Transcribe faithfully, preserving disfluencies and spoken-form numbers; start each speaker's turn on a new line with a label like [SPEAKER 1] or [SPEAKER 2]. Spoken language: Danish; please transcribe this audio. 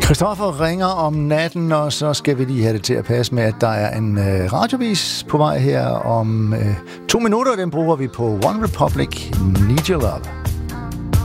[SPEAKER 1] Christoffer ringer om natten, og så skal vi lige have det til at passe med, at der er en øh, radiovis på vej her om øh, to minutter. Den bruger vi på One Republic, Need Your Love.